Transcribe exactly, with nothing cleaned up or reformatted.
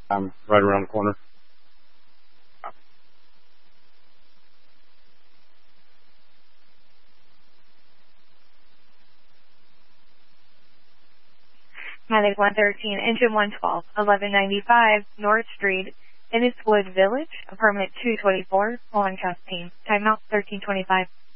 I'm right around the corner. Mileage one thirteen, engine one twelve, eleven ninety-five North Street, Inniswood Village, apartment two twenty-four, Lancaster. Timeout thirteen twenty-five.